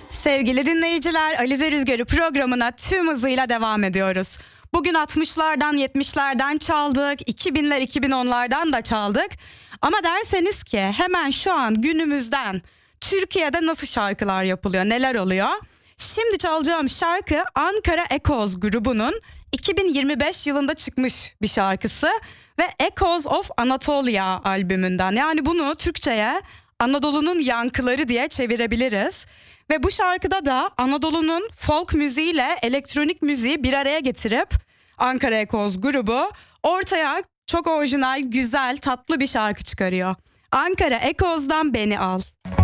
Sevgili dinleyiciler, Alize Rüzgarı programına tüm hızıyla devam ediyoruz. Bugün 60'lardan 70'lerden çaldık, 2000'ler 2010'lardan da çaldık. Ama derseniz ki hemen şu an günümüzden Türkiye'de nasıl şarkılar yapılıyor, neler oluyor? Şimdi çalacağım şarkı Ankara Echoes grubunun 2025 yılında çıkmış bir şarkısı ve Echoes of Anatolia albümünden. Yani bunu Türkçe'ye Anadolu'nun yankıları diye çevirebiliriz. Ve bu şarkıda da Anadolu'nun folk müziğiyle elektronik müziği bir araya getirip Ankara Echoes grubu ortaya çok orijinal, güzel, tatlı bir şarkı çıkarıyor. Ankara Echoes'dan Beni Al.